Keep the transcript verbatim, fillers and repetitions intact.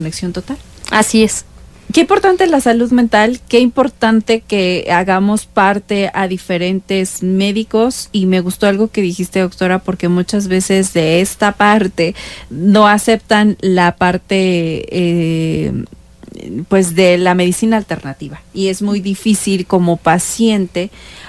conexión total. Así es. Qué importante es la salud mental, qué importante que hagamos parte a diferentes médicos, y me gustó algo que dijiste, doctora, porque muchas veces de esta parte no aceptan la parte eh, pues de la medicina alternativa, y es muy difícil como paciente